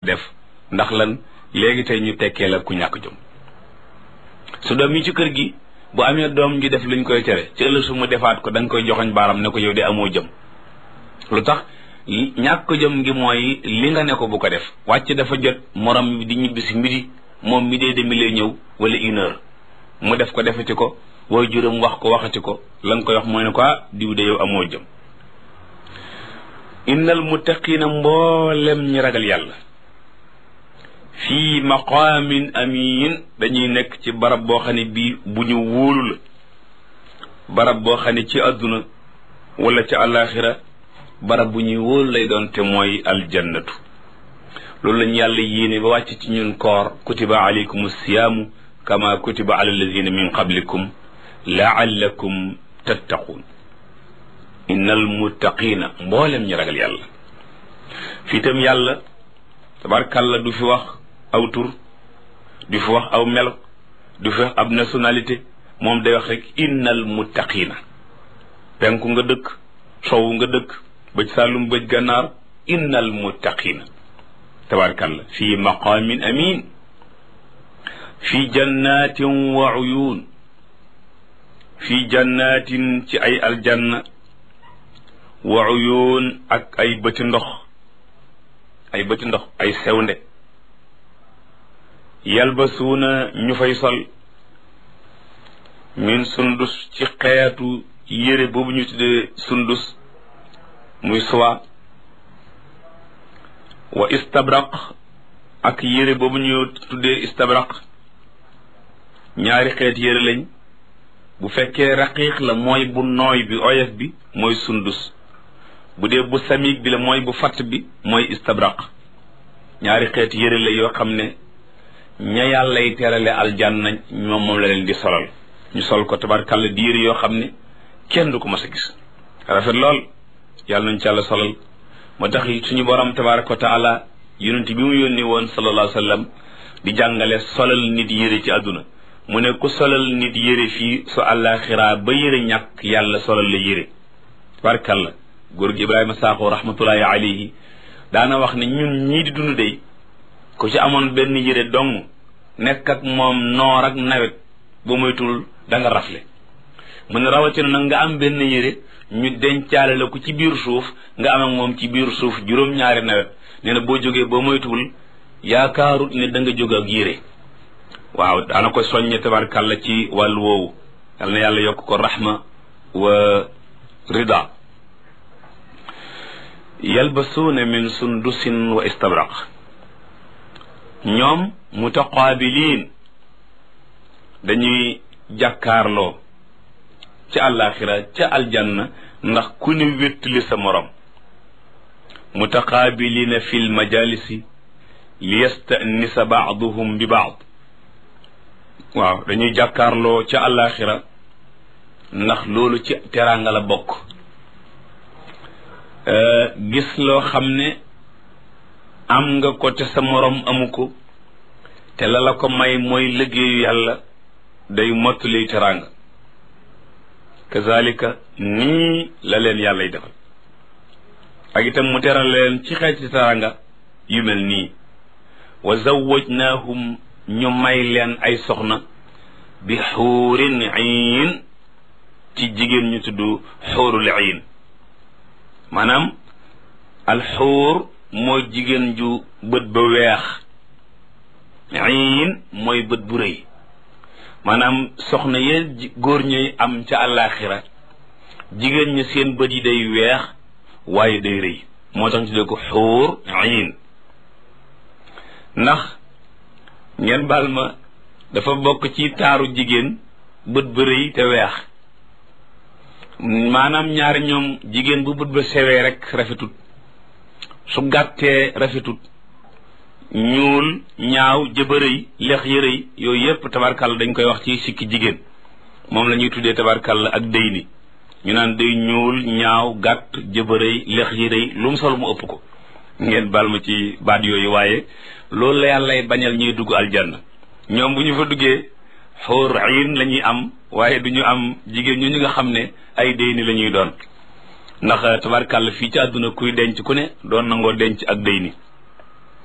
def ndax lan léegi tey ñu tekkee la ku ñàkk jom su doom yi ci kër gi bu amee doom ji def luñ koy tere ci ëllëg su mu defaat ko da nga koy joxoñ baaram ne ko yow de amoo jëm lu tax ñàkk jëm ngi mooy li nga ne ko bu ko def wàcc dafa jot morom di ñibbi si midi moom mi dee demi lay ñëw wala 1 heure mu def ko defati ko way juróom wax ko waxati ko la nga koy wax mooy ne ko diw de yow amoo jëm innal muttaqina mboolem ñi ragal yàlla fii maqaamin amin dañuy nekk ci barab boo xam ne bii bu ñu wóolu la barab boo xam ne ci àdduna wala ci àllaaxira barab bu ñuy wóolu lay doon te mooy aljannatu loolu lañu yàlla yéene ba wàcc ci ñun koor kutiba alaykum siyaamu kama kutiba ala alladina min qablikum laallakum tattaquun innal muttaqina mboolem ñi ragal yàlla fii tam yàlla tabarkàlla du fi wax aw tur du fi wax aw melo du fi wax ab nationalité moom day wax rek innal muttaqina penku nga dëkk sowu nga dëkk bëj sàllum bëj gànnaar innal muttaqina tabarkàlla fii maqaamin amin fii jannatin wa uyun fii jannatin ci ay aljanna wa uyun ak ay bëti ndox ay sewnde yalbasuuna ñu fay sol min sundus ci xeetu yére boobu ñu tuddee sundus muy soie wa istabraq ak yére boobu ñu tuddee istabraq ñaari xeet yére lañ bu fekkee raqiiq la mooy bu nooy bi oyof bi mooy sundus bu dee bu samiig bi la mooy bu fatt bi mooy istabraq ñaari xeet yére la yoo xam ne ña yàllay terale aljanna ñoom moom la leen di solal ñu sol ko tabarkàlla di yére yoo xam ne kenn du ko mas a gis rafet lool yàlla nañ ci yàlla solal moo tax suñu borom tabaraka wa taala yonent bi mu yónni woon sallallahu alayhi wa sallam di jàngale solal nit yére ci àdduna mu ne ku solal nit yére fii su àllaaxiraa ba yére ñàkk yàlla solal la yére tabarkàlla góor gi Ibrahima Sakho rahmatullahi alayhi daana wax ne ñun ñii di dund dey ku ci amoon benn yére dong nekk ak moom noor ak nawet boo moytul da nga rafle mu ne rawatina nag nga am benn yére ñu dencaale la ko ci biir suuf nga am ak moom ci biir suuf juróom-ñaari nawet nee na boo jógee boo moytuwul yaakaarut ne da nga jóg ak yére waaw daana ko soññe tabarkàlla ci wàllu woowu yal na yàlla yokk ko rahma wa rida yalbasuuna min sundusin wa istabraq ñoom mutaqaabiliin dañuy jàkkaarloo ca àllaaxira ca aljanna ndax ku ni wéttali sa morom mutaqaabiliina fi lmajalisi li yastanisa baaduhum bi baad waaw dañuy jàkkaarloo ca àllaaxira ndax loolu ci teraanga la bokk gis loo xam ne am nga ko te sa morom amu ko te la la ko may mooy liggéeyu yàlla day mottali teraanga kazalika nii la leen yàllay defal ak itam mu teral leen ci xeeti teraanga yu mel nii wa zawwajnaahum ñu may leen ay soxna bi xuurin iin ci jigéen ñu tudd xuurul iin maanaam alxuur mooy jigéen ju bët ba weex iin mooy bët bu rëy maanaam soxna yee góor ñuy am ca àllaaxira jigéen ñi seen bët yi day weex waaye day rëy moo tax ñu tuddee ko xuur iin ndax ngeen baal ma dafa bokk ci taaru jigéen bët ba rëy te weex maanaam ñaari ñoom jigéen bu bët ba sewee rek rafetut su gàttee rafetut ñuul ñaaw jëbërëy lex yërëy yooyu yépp tabarkàlla dañ koy wax ci sikki jigéen moom la ñuy tuddee tabarkàlla ak dëy ni ñu naan day ñuul ñaaw gàtt jëbërëy lex yërëy lu mu sol mu ëpp ko ngeen baal ma ci baat yooyu waaye loolu la yàllay bañal ñuy dugg aljanna ñoom bu ñu fa duggee xuur ayin la ñuy am waaye du ñu am jigéen ñu nga xam ne ay dëy ni la ñuy doon ndax tabarkàlla fii ci àdduna kuy denc ku ne doon nangoo denc ak dëy ni